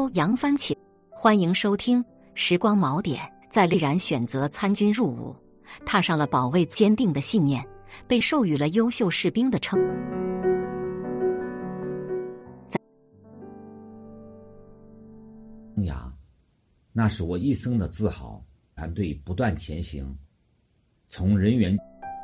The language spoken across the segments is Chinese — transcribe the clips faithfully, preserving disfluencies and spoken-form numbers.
都扬帆起。欢迎收听《时光锚点》。在毅然选择参军入伍，踏上了保卫坚定的信念，被授予了优秀士兵的称。 生涯，那是我一生的自豪。团队不断前行，从人员，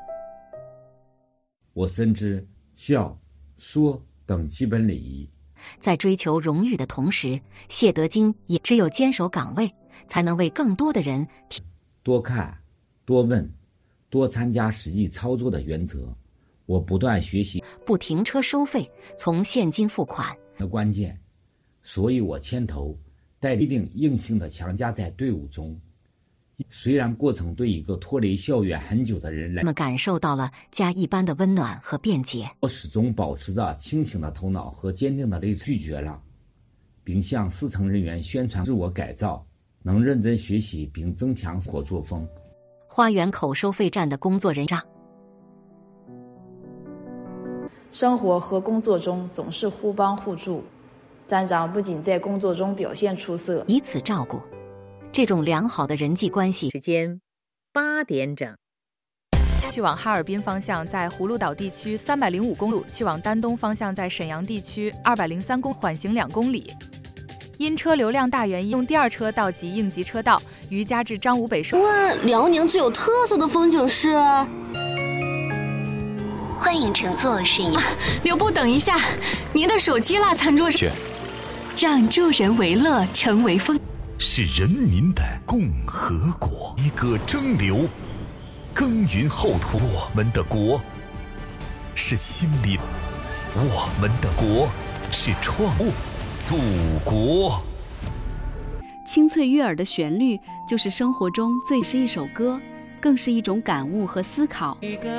我深知孝、说等基本礼仪。 在追求荣誉的同时，谢德金也只有坚守岗位，才能为更多的人提。 多看、多问、多参加实际操作的原则，我不断学习。 不停车收费，从现金付款的关键，所以我牵头带一定硬性的强加在队伍中。虽然过程对一个脱离校园很久的人来， 他们感受到了家一般的温暖和便捷。 我始终保持着清醒的头脑和坚定的立场，拒绝了，并向基层人员宣传自我改造，能认真学习并增强生活作风。 花园口收费站的工作人员， 生活和工作中总是互帮互助，站长不仅在工作中表现出色， 彼此照顾。这种良好的人际关系。 时间八点整。 去往哈尔滨方向在葫芦岛地区三百零五公路，去往丹东方向在沈阳地区二百零三公，缓行两公里。因车流量大原因，用第二车道及应急车道于家至张武北收。 问辽宁最有特色的风景是？ 欢迎乘坐沈阳。 啊、留步，等一下，您的手机落餐桌上。让助人为乐成为风。 是人民的共和国，一个蒸馏，耕耘厚土。我们的国是心灵，我们的国是创物，祖国。 清脆悦耳的旋律，就是生活中最是一首歌，更是一种感悟和思考。